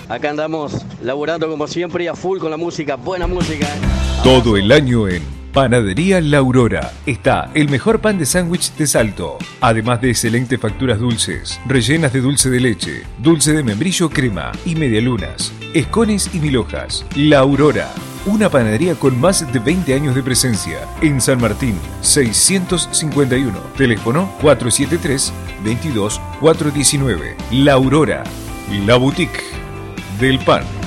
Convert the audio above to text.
Acá andamos laburando como siempre y a full con la música, buena música. Todo el año en Panadería La Aurora está el mejor pan de sándwich de Salto, además de excelentes facturas dulces, rellenas de dulce de leche, dulce de membrillo crema y medialunas, escones y mil hojas. La Aurora, una panadería con más de 20 años de presencia en San Martín, 651, teléfono 473-22419. La Aurora, la boutique del pan.